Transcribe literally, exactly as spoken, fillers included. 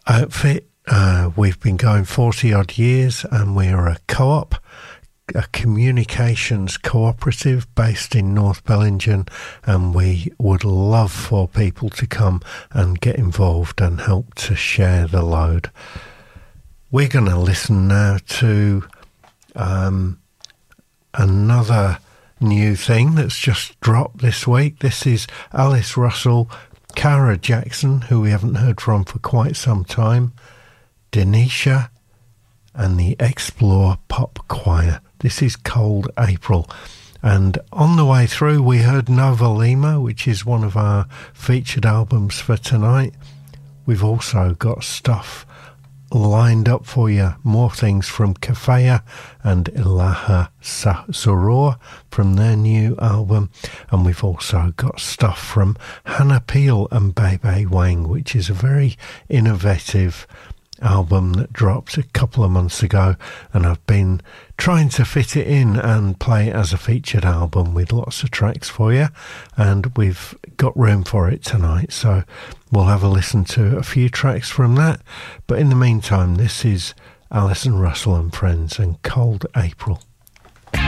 outfit. Uh, we've been going forty odd years, and we're a co-op, a communications cooperative based in North Bellingen, and we would love for people to come and get involved and help to share the load. We're going to listen now to um, another new thing that's just dropped this week. This is Alice Russell, Cara Jackson, who we haven't heard from for quite some time, Denisha, and the Explore Pop Choir. This is Cold April. And on the way through, we heard Nova Lima, which is one of our featured albums for tonight. We've also got stuff lined up for you, more things from Kafaya and Ilaha Soror from their new album, and we've also got stuff from Hannah Peel and Bebe Wang, which is a very innovative album that dropped a couple of months ago, and I've been trying to fit it in and play it as a featured album with lots of tracks for you, and we've got room for it tonight, so we'll have a listen to a few tracks from that. But in the meantime, this is Alison Russell and Friends and Cold April.